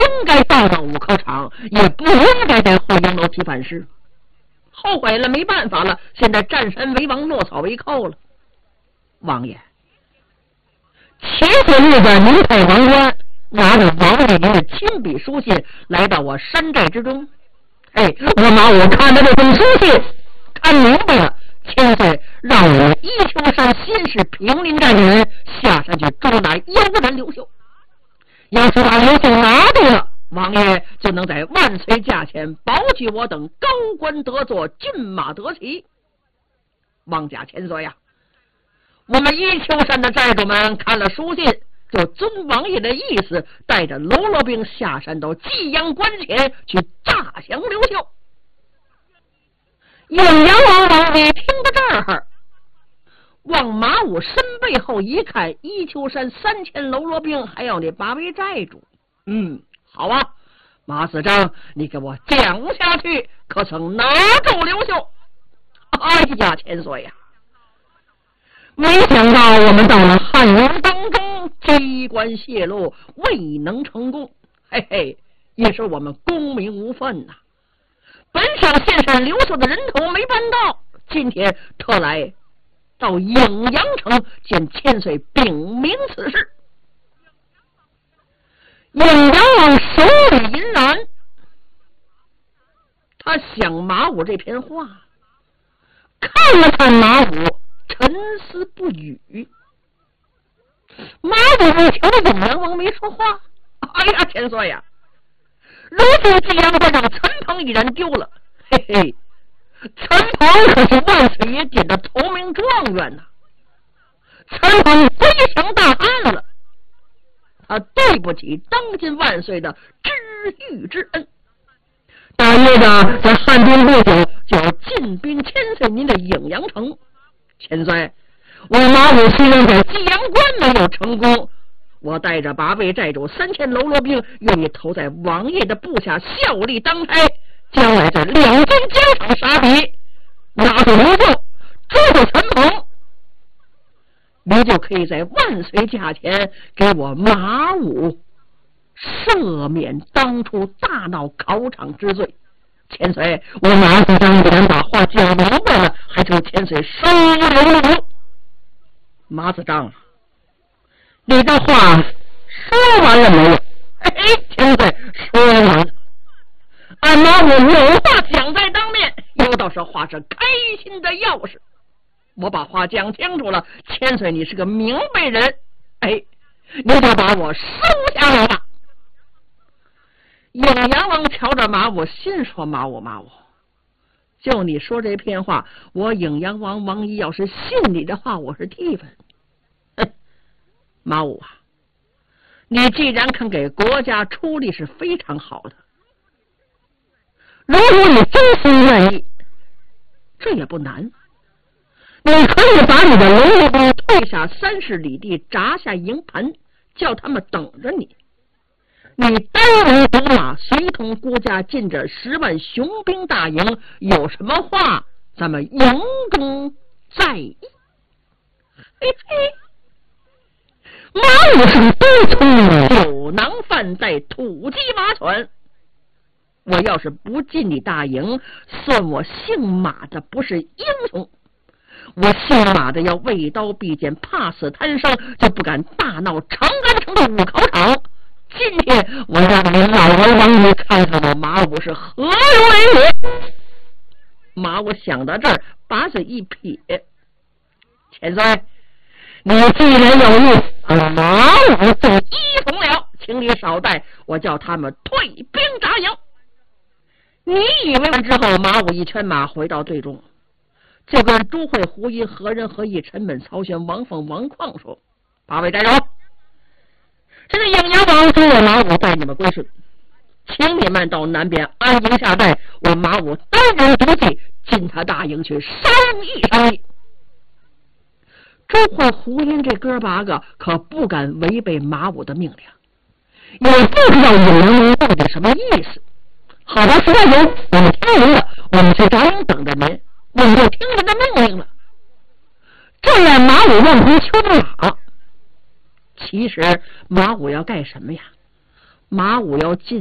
应该到了五口场，也不应该在惠阳楼批判时。后悔了，没办法了，现在占山为王，落草为寇了。王爷，前些日子您派王官拿着王爷您的亲笔书信来到我山寨之中。我马武看到这封书信，看明白了，千岁让我伊丘山新市平林寨的人下山去捉拿妖人刘秀。要是把刘秀拿对了，王爷就能在万岁驾前保举我等高官得坐，骏马得骑。王家千岁呀，我们伊丘山的寨主们看了书信，就遵王爷的意思，带着喽啰兵下山到济阳关前去诈降刘秀。应阳王王爷听到这儿，往马武身背后一看，伊丘山3000喽啰兵，还有那8位寨主。好啊，马子章，你给我讲下去，可曾拿住刘秀？哎呀，千岁呀！没想到我们到了汉营当中，机关泄露，未能成功。也是我们功名无分呐。本想献上刘秀的人头没办到，今天特来到颍阳城见千岁禀明此事。颍阳王手里银然，他想马武这篇话，看了看马武，沉思不语。马武一瞧这颍阳王没说话，哎呀，千岁呀！如今济阳关让陈鹏已然丢了，陈鹏可是万岁爷点的头名状元呐，陈鹏非常大案了，他对不起当今万岁的知遇之恩。大约的这汉兵不久就要进兵千岁您的颍阳城。千岁，我马武虽然在济阳关没有成功，我带着8位寨主3000喽啰兵，愿意投在王爷的部下，效力当差。将来这两军交场杀敌，拿住刘秀，捉住陈鹏，你就可以在万岁驾前给我马武赦免当初大闹考场之罪。千岁，我马子章既然把话讲明白了，还求千岁收留。马子章，你的话说完了没有？千岁，说完了。俺马武有话讲在当面，有道是话是开心的钥匙。我把话讲清楚了，千岁你是个明白人，你就把我收下来吧。颍阳王瞧着马武，心说马武，就你说这片话，我颍阳王王仪要是信你的话，我是替分。马武啊，你既然肯给国家出力是非常好的，如果你真心愿意，这也不难。你可以把你的喽啰兵退下30里地，扎下营盘，叫他们等着你。你单人独马，随同国家进这10万雄兵大营，有什么话咱们营中再议。马武是多聪明，酒囊饭袋，土鸡马犬。我要是不进你大营，算我姓马的不是英雄。我姓马的要畏刀避剑，怕死贪生，就不敢大闹长安城的五考场。今天我让你老儿王爷看看我马武是何如人也。马武想到这儿，把嘴一撇，千岁，你既然有意马武就依从了，请你少待，我叫他们退兵扎营。你以为完之后，马武一圈马回到队中，就跟朱慧、胡一、何仁、何义、陈本、曹玄、王凤、王旷说：8位寨主，这个颍阳王说我马武带你们归顺，请你们到南边安营下寨，我马武单人独骑进他大营去商议。朱慧、胡音这哥8个可不敢违背马武的命令，也不知道颍阳王到底什么意思。好吧，石大人，我们听您的，我们去扎营等着您，我们就听您的命令了。这样马武问题丘不马。其实马武要干什么呀？ 马武要进